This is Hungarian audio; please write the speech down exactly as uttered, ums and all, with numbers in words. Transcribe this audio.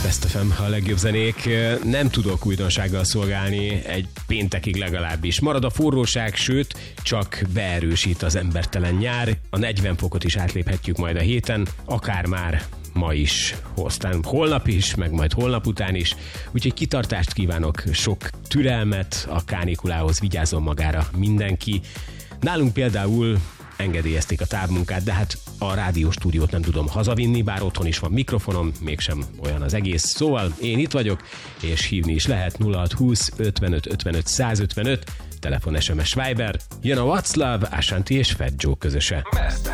Best ef em, a legjobb zenék. Nem tudok újdonsággal szolgálni, egy péntekig legalábbis. Marad a forróság, sőt, csak beerősít az embertelen nyár. A negyven fokot is átléphetjük majd a héten, akár már ma is, aztán holnap is, meg majd holnap után is. Úgyhogy kitartást kívánok, sok türelmet a kánikulához, vigyázzon magára mindenki. Nálunk például engedélyezték a távmunkát, de hát a rádióstúdiót nem tudom hazavinni, bár otthon is van mikrofonom, mégsem olyan az egész. Szóval én itt vagyok, és hívni is lehet nulla hat húsz ötvenöt ötvenöt százötvenöt, telefon, es em es, Viber. Jön a What's Love, Ashanti és Fat Joe közöse.